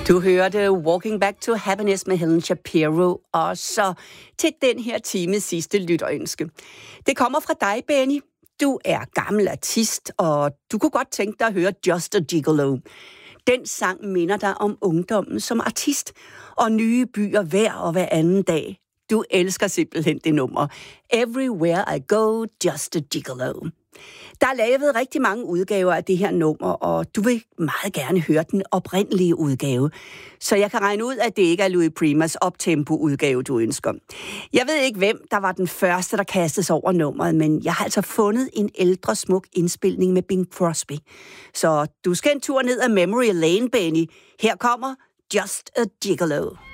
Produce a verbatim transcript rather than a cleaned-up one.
Du hørte Walking Back to Happiness med Helen Shapiro, og så til den her times sidste lytterønske. Det kommer fra dig, Benny. Du er gammel artist, og du kunne godt tænke dig at høre Just a Gigolo. Den sang minder dig om ungdommen som artist, og nye byer hver og hver anden dag. Du elsker simpelthen det nummer. Everywhere I go, Just a Gigolo. Der er lavet rigtig mange udgaver af det her nummer, og du vil meget gerne høre den oprindelige udgave. Så jeg kan regne ud, at det ikke er Louis Primas optempo-udgave, du ønsker. Jeg ved ikke, hvem der var den første, der kastede over nummeret, men jeg har altså fundet en ældre, smuk indspilning med Bing Crosby. Så du skal en tur ned ad Memory Lane, Benny. Her kommer Just a Gigolo.